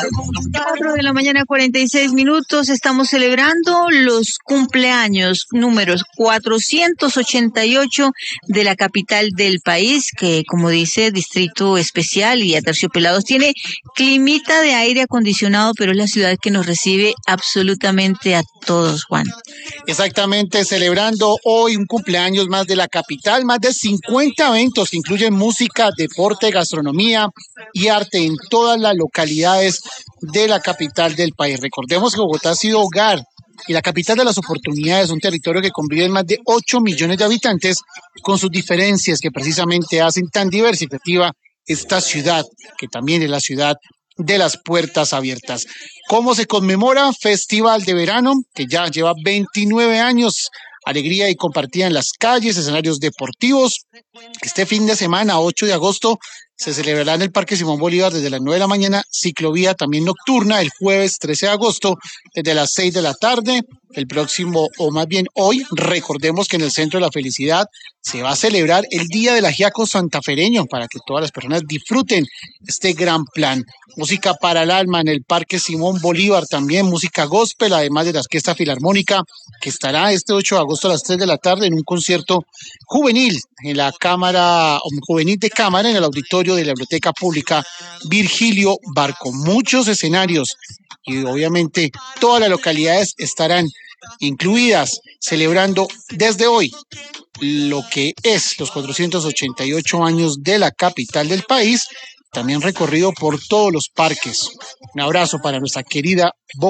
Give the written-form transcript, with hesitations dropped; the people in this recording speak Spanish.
4 de la mañana, 46 minutos. Estamos celebrando los cumpleaños números 488 de la capital del país, que, como dice, Distrito Especial y Aterciopelados, tiene climita de aire acondicionado, pero es la ciudad que nos recibe absolutamente a todos, Juan. Exactamente, celebrando hoy un cumpleaños más de la capital, más de 50 eventos que incluyen música, deporte, gastronomía y arte en todas las localidades de la capital del país. Recordemos que Bogotá ha sido hogar y la capital de las oportunidades, un territorio que convive en más de 8 millones de habitantes, con sus diferencias que precisamente hacen tan diversificativa esta ciudad, que también es la ciudad de las puertas abiertas. ¿Cómo se conmemora? Festival de verano, que ya lleva 29 años, alegría y compartida en las calles, escenarios deportivos. Este fin de semana, 8 de agosto, se celebrará en el Parque Simón Bolívar desde las 9 de la mañana, ciclovía también nocturna, el jueves 13 de agosto, desde las 6 de la tarde. El próximo, o más bien hoy, recordemos que en el Centro de la Felicidad se va a celebrar el Día del Ajiaco Santafereño para que todas las personas disfruten este gran plan. Música para el alma en el Parque Simón Bolívar, también música gospel, además de la Orquesta Filarmónica, que estará este 8 de agosto a las 3 de la tarde en un concierto juvenil en la Cámara, juvenil de Cámara, en el auditorio de la Biblioteca Pública Virgilio Barco. Muchos escenarios y obviamente todas las localidades estarán incluidas, celebrando desde hoy lo que es los 488 años de la capital del país, también recorrido por todos los parques. Un abrazo para nuestra querida Bogotá.